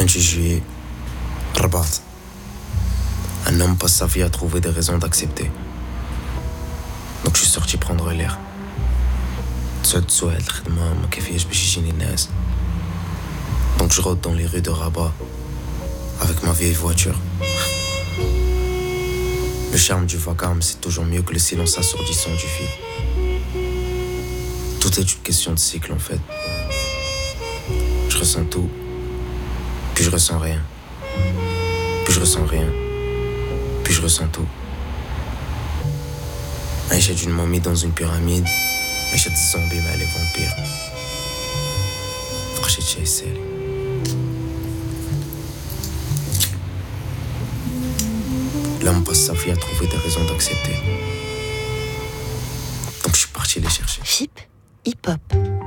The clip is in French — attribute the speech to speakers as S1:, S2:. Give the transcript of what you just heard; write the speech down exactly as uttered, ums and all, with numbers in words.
S1: vingt-huit juillet, Rabat. Un homme passe sa vie à trouver des raisons d'accepter. Donc je suis sorti prendre l'air. تسعد سوايع الخدمة ما كيفياش باش يجيني الناس. Donc je rôde dans les rues de Rabat avec ma vieille voiture. Le charme du vacarme, c'est toujours mieux que le silence assourdissant du vide. Tout est une question de cycle en fait. Je ressens tout, puis je ressens rien, puis je ressens rien, puis je ressens tout. Aïcha d'une momie dans une pyramide, Aïcha de zombies mais elle est vampire. Frachit chez Sally. L'homme passe sa vie à trouver des raisons d'accepter. Donc je suis parti les chercher.
S2: F I P, hip-hop.